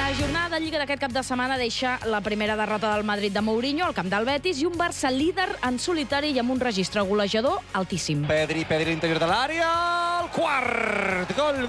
La jornada de Lliga d'aquest cap de setmana deixa la primera derrota del Madrid de Mourinho al camp del Betis i un Barça líder en solitari i amb un registre golejador altíssim. Pedri a l'interior de l'àrea, el quart!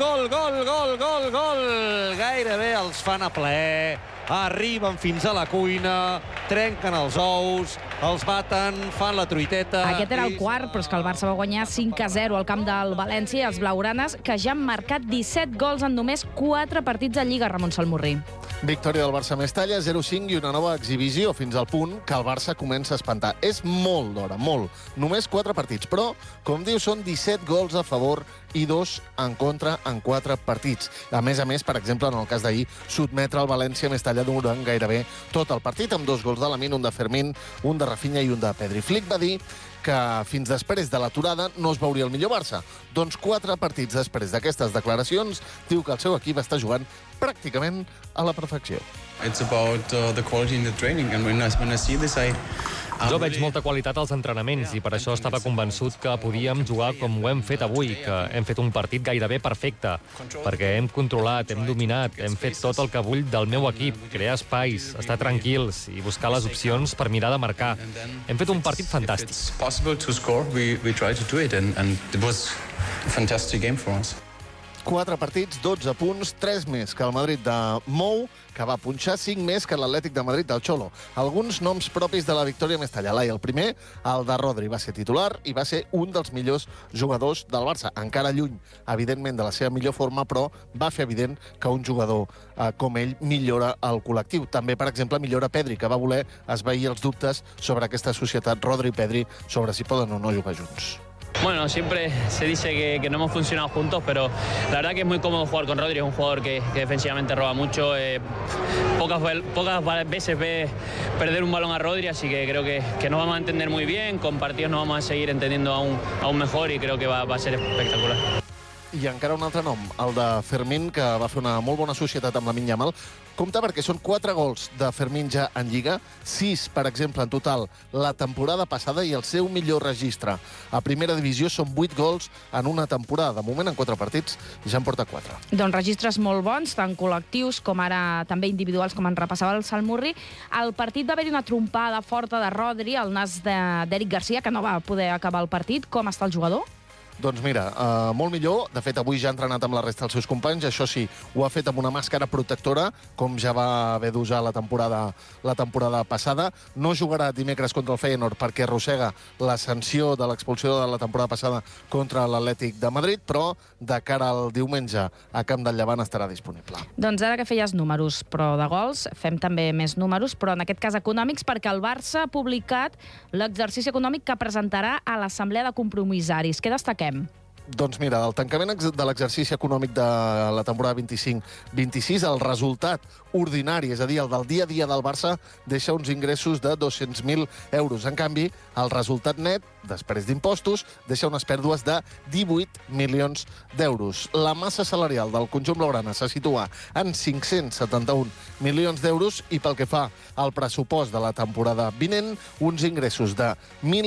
Gol! Gairebé els fan a ple, arriben fins a la cuina, trenquen els ous, els baten, fan la truiteta... Aquest era el quart, però és que el Barça va guanyar 5-0 al camp del València i els blaugranes, que ja han marcat 17 gols en només 4 partits a Lliga, Ramon Salmurri. Victòria del Barça Mestalla, 0-5 i una nova exhibició fins al punt que el Barça comença a espantar. És molt d'hora, molt. Només 4 partits, però, com diu, són 17 gols a favor i 2 en contra en 4 partits. A més, per exemple, en el cas d'ahir, sotmetre el València Mestalla durant gairebé tot el partit, amb 2 gols de Lamine, un de Fermín, un de Rafinha i un de Pedri. Flick va dir que fins després de l'aturada no es veuria el millor Barça. Doncs 4 partits després d'aquestes declaracions, diu que el seu equip està jugant pràcticament a la perfecció. It's about the quality in the training, and when I see this, Jo veig molta qualitat als entrenaments i per això estava convençut que podíem jugar com ho hem fet avui, que hem fet un partit gairebé perfecte, perquè hem controlat, hem dominat, hem fet tot el que vull del meu equip, crear espais, estar tranquils i buscar les opcions per mirar de marcar. Hem fet un partit fantàstic. It's possible to score, we try to do it, and it was a fantastic game for us. 4 partits, 12 punts, 3 més que el Madrid de Mou, que va punxar, 5 més que l'Atlètic de Madrid del Xolo. Alguns noms propis de la victòria Mestalla. El primer, el de Rodri, va ser titular i va ser un dels millors jugadors del Barça. Encara lluny, evidentment, de la seva millor forma, però va fer evident que un jugador com ell millora el col·lectiu. També, per exemple, millora Pedri, que va voler esvair els dubtes sobre aquesta societat Rodri-Pedri, sobre si poden o no jugar junts. Bueno, siempre se dice que no hemos funcionado juntos, pero la verdad que es muy cómodo jugar con Rodri, es un jugador que defensivamente roba mucho, pocas veces ve perder un balón a Rodri, así que creo que nos vamos a entender muy bien, con partidos nos vamos a seguir entendiendo aún mejor y creo que va a ser espectacular. I encara un altre nom, el de Fermín, que va fer una molt bona societat amb Lamine Yamal. Compte perquè són 4 gols de Fermín ja en Lliga, 6, per exemple, en total la temporada passada i el seu millor registre. A primera divisió són 8 gols en una temporada. De moment, en 4 partits, ja en porta 4. Doncs registres molt bons, tant col·lectius com ara també individuals, com en repassava el Salmurri. Al partit va haver-hi una trompada forta de Rodri al nas d'Eric Garcia, que no va poder acabar el partit. Com està el jugador? Doncs mira, molt millor. De fet, avui ja ha entrenat amb la resta dels seus companys. Això sí, ho ha fet amb una màscara protectora, com ja va haver d'usar la temporada passada. No jugarà dimecres contra el Feyenoord perquè arrossega la sanció de l'expulsió de la temporada passada contra l'Atlètic de Madrid, però de cara al diumenge a Camp del Llevant estarà disponible. Doncs ara que feies números, però de gols, fem també més números, però en aquest cas econòmics, perquè el Barça ha publicat l'exercici econòmic que presentarà a l'Assemblea de Compromissaris. Què destaquem? Doncs mira, del tancament de l'exercici econòmic de la temporada 25-26, el resultat ordinari, és a dir, el del dia a dia del Barça, deixa uns ingressos de 200.000 euros. En canvi, el resultat net, després d'impostos, deixa unes pèrdues de 18 milions d'euros. La massa salarial del conjunt blaugrana se situa en 571 milions d'euros i pel que fa al pressupost de la temporada vinent, uns ingressos de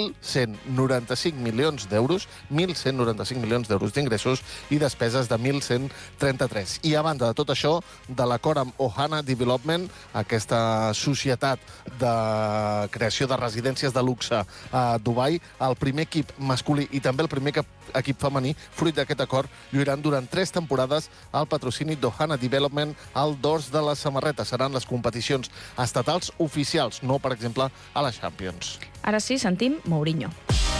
1.195 milions d'euros, 1.195 milions d'euros d'ingressos i despeses de 1.133. I a banda de tot això, de l'acord amb Ohana Development, aquesta societat de creació de residències de luxe a Dubai, el primer equip masculí i també el primer equip femení, fruit d'aquest acord, lluiran durant 3 temporades al patrocini d'Ohana Development al dors de les samarretes. Seran les competicions estatals oficials, no, per exemple, a la Champions. Ara sí, sentim Mourinho.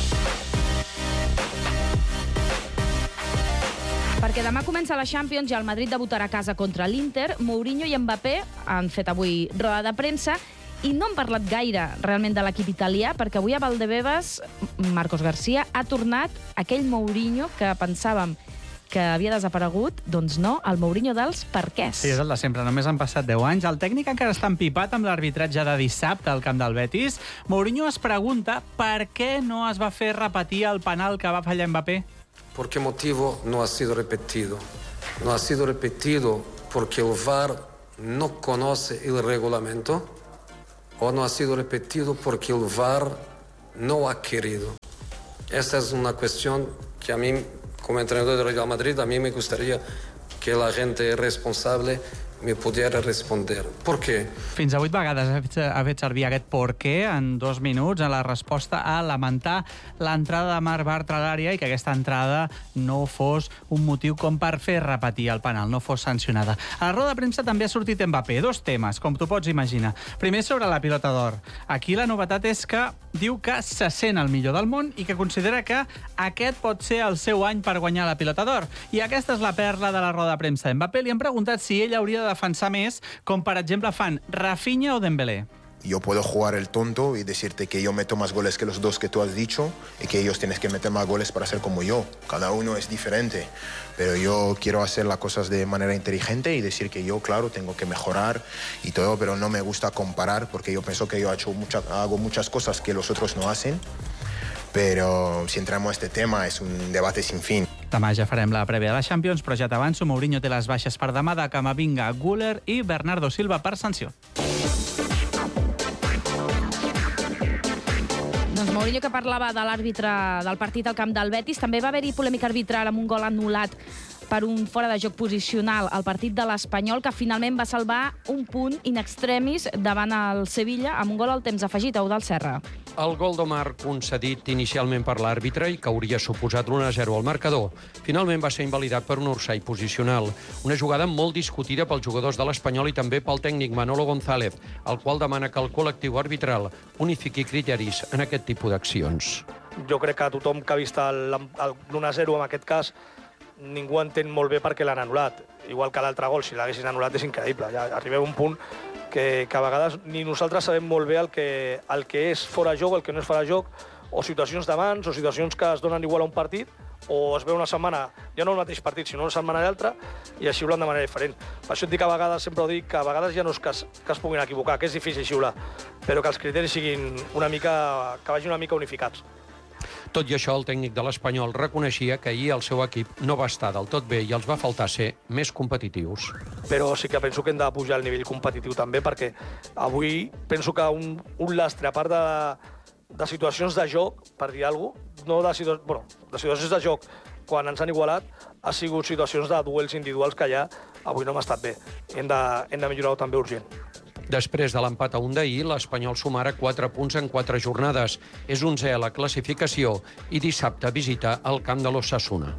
Perquè demà comença la Champions i el Madrid debutarà a casa contra l'Inter. Mourinho i Mbappé han fet avui roda de premsa i no han parlat gaire realment de l'equip italià, perquè avui a Valdebebas Marcos García ha tornat aquell Mourinho que pensàvem que havia desaparegut, doncs no, el Mourinho dels perquès. Sí, és el de sempre, només han passat 10 anys. El tècnic encara està empipat amb l'arbitratge de dissabte al camp del Betis. Mourinho es pregunta per què no es va fer repetir el penal que va fallar Mbappé. ¿Por qué motivo no ha sido repetido? No ha sido repetido porque el VAR no conoce el reglamento o no ha sido repetido porque el VAR no ha querido. Esta es una cuestión que a mí, como entrenador de Real Madrid, a mí me gustaría que la gente responsable me pudiera responder. ¿Por qué? Fins a 8 vegades ha fet servir aquest por què en 2 minuts en la resposta a lamentar l'entrada de Marc Bartra a l'àrea i que aquesta entrada no fos un motiu com per fer repetir el penal, no fos sancionada. A la roda de premsa també ha sortit Mbappé. 2 temes, com tu pots imaginar. Primer, sobre la pilota d'or. Aquí la novetat és que diu que se sent el millor del món i que considera que aquest pot ser el seu any per guanyar la pilota d'or. I aquesta és la perla de la roda de premsa. Mbappé li han preguntat si ell hauria de defensar més, com per exemple fan Rafinha o Dembélé. Yo puedo jugar el tonto y decirte que yo meto más goles que los 2 que tú has dicho y que ellos tienen que meter más goles para ser como yo. Cada uno es diferente, pero yo quiero hacer las cosas de manera inteligente y decir que yo, claro, tengo que mejorar y todo, pero no me gusta comparar porque yo pienso que yo hago muchas cosas que los otros no hacen. Però si entramos a este tema és un debat sin fin. Demà ja farem la prèvia de la Champions, però ja t'avanço, Mourinho té les baixes per demà de Camavinga, Güler i Bernardo Silva per sanció. Doncs Mourinho, que parlava de l'àrbitre del partit al camp del Betis, també va haver-hi polèmica arbitral amb un gol anul·lat per un fora de joc posicional al partit de l'Espanyol, que finalment va salvar un punt in extremis davant el Sevilla amb un gol al temps afegit, a Eudald Serra. El gol d'Omar concedit inicialment per l'àrbitre i que hauria suposat l'1-0 al marcador, finalment va ser invalidat per un orsay posicional. Una jugada molt discutida pels jugadors de l'Espanyol i també pel tècnic Manolo González, el qual demana que el col·lectiu arbitral unifiqui criteris en aquest tipus d'accions. Jo crec que tothom que ha vist l'1-0 en aquest cas ningú entén molt bé per què l'han anul·lat. Igual que l'altre gol, si l'haguessin anul·lat és increïble. Ja arribem a un punt que a vegades ni nosaltres sabem molt bé el que és fora joc, el que no és fora joc, o situacions de mans, o situacions que es donen igual a un partit, o es veu una setmana, ja no el mateix partit, sinó una setmana i l'altra, i es xiulen de manera diferent. Per això et dic que a vegades, sempre ho dic, que a vegades ja no és que es puguin equivocar, que és difícil xiular, però que els criteris siguin una mica, que vagin una mica unificats. Tot i això, el tècnic de l'Espanyol reconeixia que ahir el seu equip no va estar del tot bé i els va faltar ser més competitius. Però sí que penso que hem de pujar el nivell competitiu també, perquè avui penso que un lastre, a part de situacions de joc, per dir alguna cosa, de situacions de joc, quan ens han igualat, ha sigut situacions de duels individuals que ja avui no hem estat bé. Hem de millorar-ho també urgent. Després de l'empat a 1 d'ahir, l'Espanyol sumarà 4 punts en 4 jornades. És 11è a la classificació i dissabte visita el camp de l'Osasuna.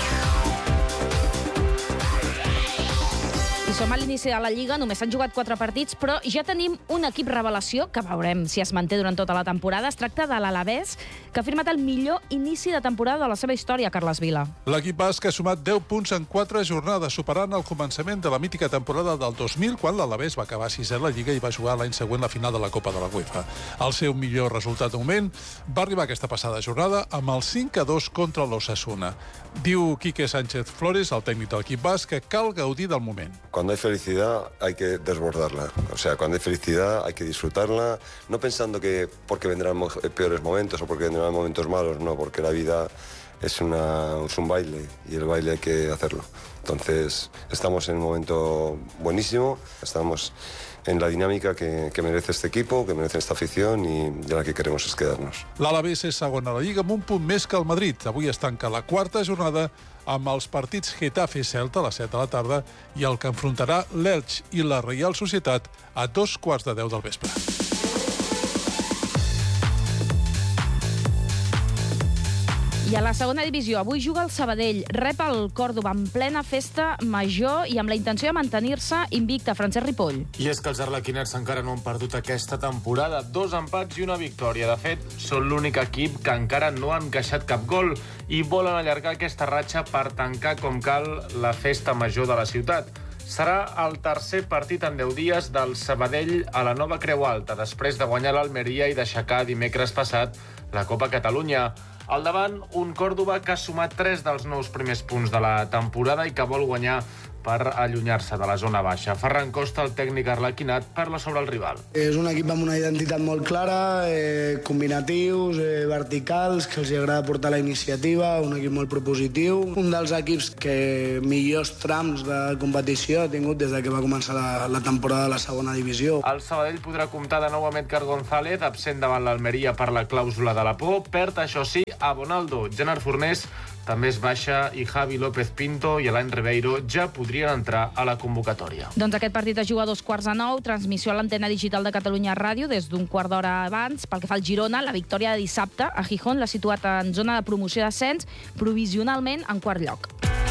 I som a l'inici de la Lliga, només s'han jugat 4 partits, però ja tenim un equip revelació, que veurem si es manté durant tota la temporada. Es tracta de l'Alavés, que ha firmat el millor inici de temporada de la seva història, Carles Vila. L'equip basc ha sumat 10 punts en 4 jornades, superant el començament de la mítica temporada del 2000, quan l'Alavés va acabar 6è a la Lliga i va jugar l'any següent la final de la Copa de la UEFA. El seu millor resultat de moment va arribar aquesta passada jornada amb el 5-2 contra l'Osasuna. Diu Quique Sánchez Flores, el tècnic de l'equip basc, que cal gaudir del moment. Cuando hay felicidad hay que desbordarla. O sea, cuando hay felicidad hay que disfrutarla, no pensando que porque vendrán peores momentos o porque vendrán momentos malos, no, porque la vida es un baile y el baile hay que hacerlo. Entonces, estamos en un momento buenísimo, estamos en la dinámica que merece este equipo, que merece esta afición y de la que queremos es quedarnos. L'Alavés és segon a la Lliga amb un punt més que el Madrid. Avui es tanca la 4a jornada amb els partits Getafe-Celta a les 7 de la tarda i el que enfrontarà l'Elx i la Reial Societat a 2:15 del vespre. I a la segona divisió, avui juga el Sabadell, rep el Còrdova en plena festa major i amb la intenció de mantenir-se invicta. Francesc Ripoll. I és que els arlequinats encara no han perdut aquesta temporada. 2 empats i una victòria. De fet, són l'únic equip que encara no han encaixat cap gol i volen allargar aquesta ratxa per tancar com cal la festa major de la ciutat. Serà el tercer partit en 10 dies del Sabadell a la nova Creu Alta, després de guanyar l'Almeria i d'aixecar dimecres passat la Copa Catalunya. Al davant, un Còrdova que ha sumat 3 dels 9 primers punts de la temporada i que vol guanyar per allunyar-se de la zona baixa. Ferran Costa, el tècnic arlequinat, parla sobre el rival. És un equip amb una identitat molt clara, combinatius, verticals, que els agrada portar la iniciativa, un equip molt propositiu. Un dels equips que millors trams de competició ha tingut des que va començar la temporada de la segona divisió. El Sabadell podrà comptar de nou amb Edgar González, absent davant l'Almeria per la clàusula de la por. Perd, això sí, a Bonaldo. Gerard Fornés també es baixa i Javi López Pinto i Alain Ribeiro ja podrien entrar a la convocatòria. Doncs aquest partit es juga a 8:45, transmissió a l'antena digital de Catalunya Ràdio des d'un quart d'hora abans. Pel que fa al Girona, la victòria de dissabte a Gijón l'ha situat en zona de promoció d'ascens, provisionalment en quart lloc.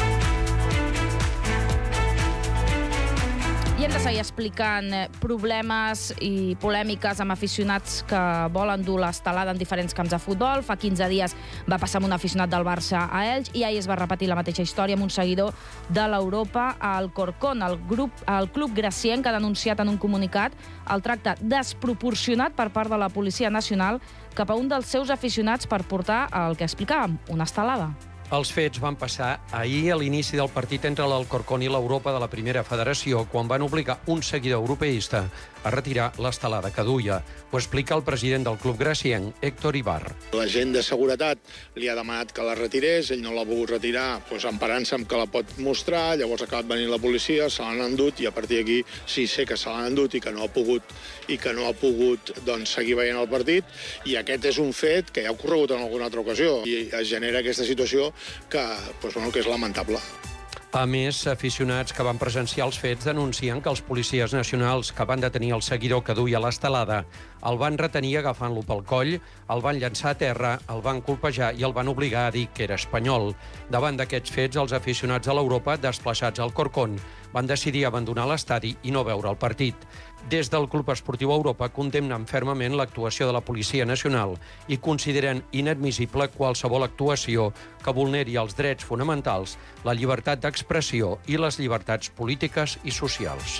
I hem de seguir explicant problemes i polèmiques amb aficionats que volen dur l'estelada en diferents camps de futbol. Fa 15 dies va passar amb un aficionat del Barça a Elx i ahir es va repetir la mateixa història amb un seguidor de l'Europa al Corcón. El club gracienc ha denunciat en un comunicat el tracte desproporcionat per part de la Policia Nacional cap a un dels seus aficionats per portar el que explicàvem, una estelada. Els fets van passar ahir a l'inici del partit entre l'Alcorcón i l'Europa de la Primera Federació, quan van obligar un seguidor europeista a retirar l'estelada que duia. Ho explica el president del club gracienc, Héctor Ibar. L'agent de seguretat li ha demanat que la retirés, ell no l'ha volgut retirar, emparant-se amb que la pot mostrar, llavors ha acabat venint la policia, se l'han endut i a partir d'aquí sí sé que se l'han endut i que no ha pogut seguir veient el partit, i aquest és un fet que ja ha ocorregut en alguna altra ocasió i es genera aquesta situació que és lamentable. A més, aficionats que van presenciar els fets denuncien que els policies nacionals que van detenir el seguidor que duia l'estelada el van retenir agafant-lo pel coll, el van llançar a terra, el van colpejar i el van obligar a dir que era espanyol. Davant d'aquests fets, els aficionats de l'Europa, desplaçats al Corcón, van decidir abandonar l'estadi i no veure el partit. Des del Club Esportiu Europa condemnen fermament l'actuació de la Policia Nacional i consideren inadmissible qualsevol actuació que vulneri els drets fonamentals, la llibertat d'expressió i les llibertats polítiques i socials.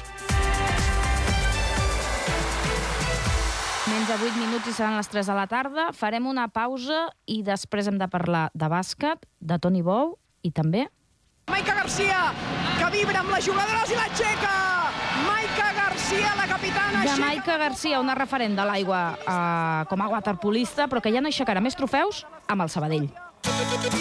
Menys de 8 minuts i seran les 3 de la tarda. Farem una pausa i després hem de parlar de bàsquet, de Toni Bou i també... Maica Garcia, que vibra amb les jugadores i l'aixeca! Maica Garcia, la capitana, aixeca... De Maica Garcia, una referent de l'aigua com a waterpolista, però que ja no aixecarà més trofeus amb el Sabadell.